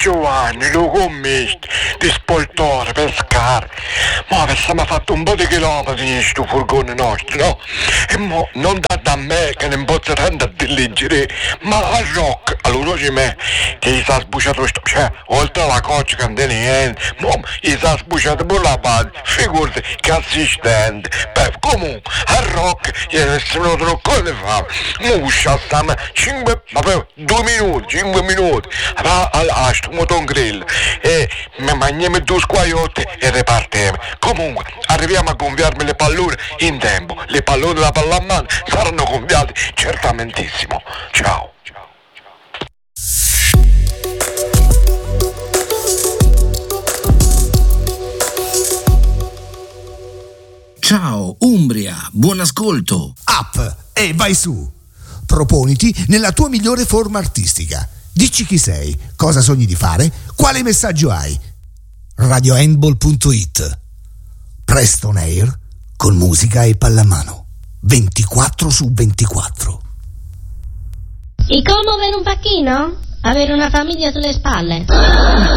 Giovanni, lo commetti, di spoltore, pescare. Ma avessimo fatto un po' di chilometri in sto furgone nostro, no? E mo non da me che ne posso tanto a diligere, ma a Rock, allora ci me, che gli sa sbucciato sto, cioè, oltre alla coccia che non tiene niente, mo gli sa sbucciato pure la base, figurati che assistente. Beh, comunque, a Rock gli è venuto con le fame, mo stiamo 5 minuti, a sto moton grill, e mi mangiamo due squagliotti e ripartiamo. Comunque, arriviamo a gonfiarmi le pallone in tempo, le pallone della pallamano saranno gonfiate certamentissimo. Ciao. Ciao Umbria, buon ascolto. Up e vai su. Proponiti nella tua migliore forma artistica. Dici chi sei, cosa sogni di fare, quale messaggio hai. radiohandball.it. Preston Air con musica e pallamano 24/24. E come avere un pacchino? Avere una famiglia sulle spalle.